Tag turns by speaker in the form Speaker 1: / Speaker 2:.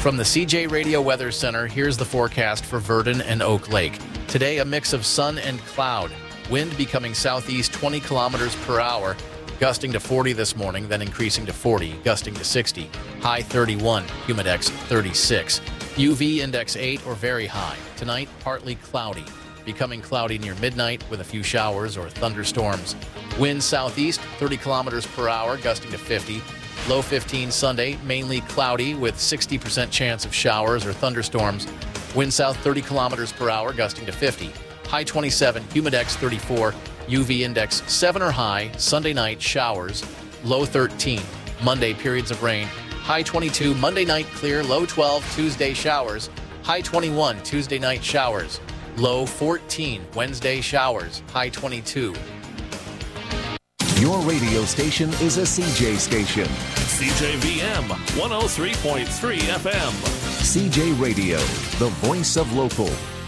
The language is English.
Speaker 1: From the CJ Radio Weather Center, here's the forecast for Verdon and Oak Lake. Today, a mix of sun and cloud. Wind becoming southeast 20 kilometers per hour, gusting to 40 this morning, then increasing to 40, gusting to 60. High 31, humidex 36. UV index 8 or very high. Tonight, partly cloudy. Becoming cloudy near midnight with a few showers or thunderstorms. Wind southeast 30 kilometers per hour, gusting to 50. Low 15 Sunday, mainly cloudy with 60% chance of showers or thunderstorms. Wind south 30 kilometers per hour, gusting to 50. High 27, humidex 34, UV index 7 or high. Sunday night, showers. Low 13. Monday, periods of rain. High 22, Monday night clear. Low 12, Tuesday showers. High 21, Tuesday night showers. Low 14, Wednesday showers. High 22.
Speaker 2: Your radio station is a CJ station.
Speaker 3: CJVM 103.3 FM.
Speaker 2: CJ Radio, the voice of local.